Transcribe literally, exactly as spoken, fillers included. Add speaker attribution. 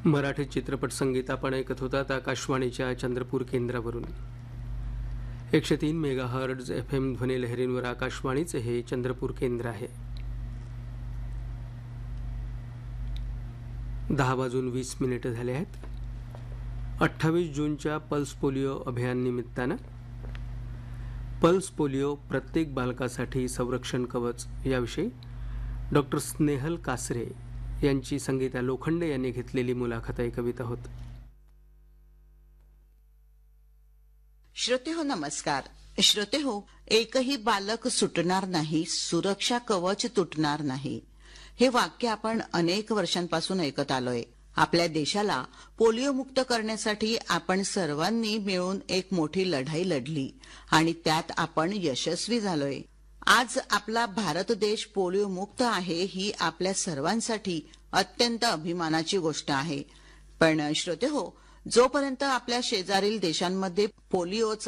Speaker 1: मराठी चित्रपट संगीत आपण ऐकत होतात आकाशवाणीच्या चंद्रपूर केंद्रावरून. एकशे तीन मेगा हर्ट्ज एफ एम ध्वनी लहरींवर आकाशवाणीचे हे चंद्रपूर केंद्र आहे. दहा वाजून वीस मिनिटं झाले आहेत. अठ्ठावीस जूनच्या पल्स पोलिओ अभियान निमित्तानं पल्स पोलिओ प्रत्येक बालकासाठी संरक्षण कवच याविषयी डॉक्टर स्नेहल कासरे यांची संगीता लोखंडे यांनी घेतलेली मुलाखत ऐकवित आहोत.
Speaker 2: श्रोते हो नमस्कार. श्रोते हो, एकही बालक सुटणार नाही, सुरक्षा कवच तुटणार नाही, हे वाक्य आपण अनेक वर्षांपासून ऐकत आलोय. आपल्या देशाला पोलिओ मुक्त करण्यासाठी आपण सर्वांनी मिळून एक मोठी लढाई लढली आणि त्यात आपण यशस्वी झालोय. आज आपला भारत देश पोलिओ मुक्त आहे ही आपल्या सर्वांसाठी अत्यंत अभिमानाची गोष्ट आहे. पण श्रोते हो, जोपर्यंत आपल्या शेजारील देशांमध्ये पोलिओचा